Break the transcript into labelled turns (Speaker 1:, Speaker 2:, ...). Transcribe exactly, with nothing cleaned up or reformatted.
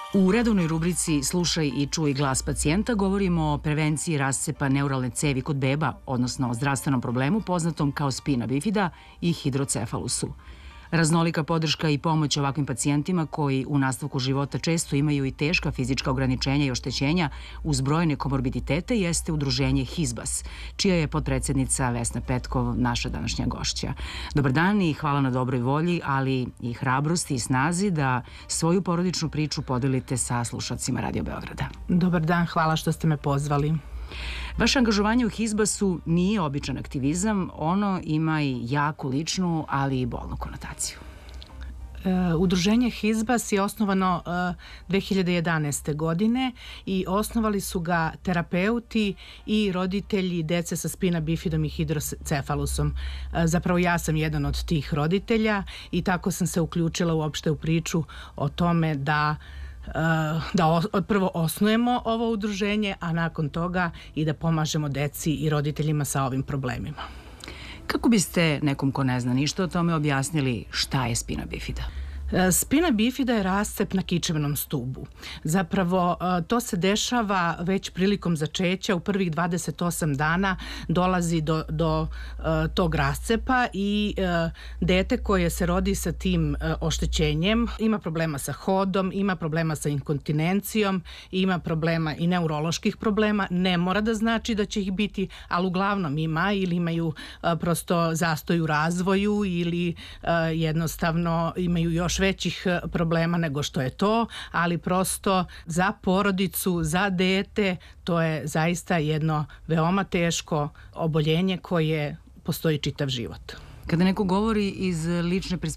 Speaker 1: U redovnoj rubrici Slušaj i čuj glas pacijenta govorimo o prevenciji rascepa neuralne cevi kod beba, odnosno o zdravstvenom problemu poznatom kao spina bifida i hidrocefalusu. Raznolika podrška i pomoć ovakvim pacijentima koji u nastavku života često imaju i teška fizička ograničenja i oštećenja uz brojne komorbiditete jeste udruženje HISBAS, čija je potpredsednica Vesna Petkov naša današnja gošća. Dobar dan i hvala na dobroj volji, ali i hrabrosti i snazi da svoju porodičnu priču podelite sa slušacima Radio Beograda.
Speaker 2: Dobar dan, hvala što ste me pozvali.
Speaker 1: Vaše angažovanje u HISBAS-u nije običan aktivizam, ono ima i jaku ličnu, ali i bolnu konotaciju.
Speaker 2: Udruženje HISBAS je osnovano dve hiljade jedanaeste. godine i osnovali su ga terapeuti i roditelji dece sa spina bifidom i hidrocefalusom. Zapravo ja sam jedan od tih roditelja i tako sam se uključila uopšte u priču o tome da da prvo osnujemo ovo udruženje, a nakon toga i da pomažemo deci i roditeljima sa ovim problemima.
Speaker 1: Kako biste nekom ko ne zna ništa o tome objasnili šta je spina bifida?
Speaker 2: Spina bifida je rascep na kičevnom stubu. Zapravo, to se dešava već prilikom začeća. U prvih dvadeset osam dana dolazi do, do tog rascepa i dete koje se rodi sa tim oštećenjem ima problema sa hodom, ima problema sa inkontinencijom, ima problema i neuroloških problema. Ne mora da znači da će ih biti, ali uglavnom ima ili imaju prosto zastoj u razvoju ili jednostavno imaju još većih problema nego što je to, ali prosto za porodicu, za dete, to je zaista jedno veoma teško oboljenje koje postoji čitav život.
Speaker 1: Kada neko govori iz lične